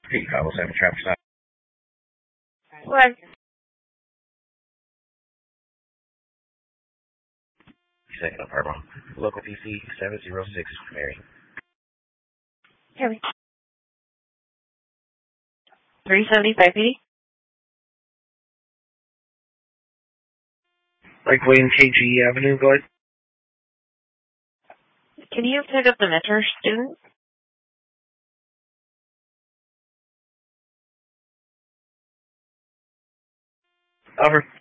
Hey, Carlos, I'm Travis. What? Second apartment. Local PC 706 Mary. Harry. 375 PD? Like Wayne KG Avenue, go ahead. Can you pick up the Metro student? Over.